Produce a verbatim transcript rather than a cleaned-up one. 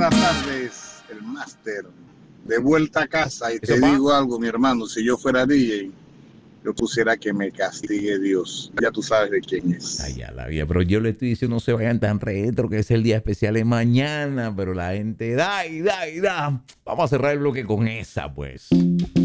buenas tardes, el máster. De vuelta a casa y Eso te pa. digo algo, mi hermano, si yo fuera D J, yo pusiera que me castigue Dios. Ya tú sabes de quién es. Ay, ya la vida, pero yo le estoy diciendo no se vayan tan retro, que es el día especial de mañana, pero la gente da y da y da. Vamos a cerrar el bloque con esa, pues.